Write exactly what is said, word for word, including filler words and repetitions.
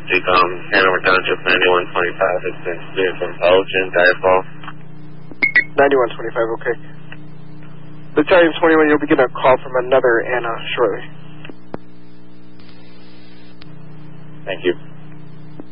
Decom, Hanover Township, ninety-one twenty-five. It's been cleared from Elgin, Diafall. ninety-one twenty-five, okay. Battalion twenty-one, you'll be getting a call from another Anna shortly. Thank you.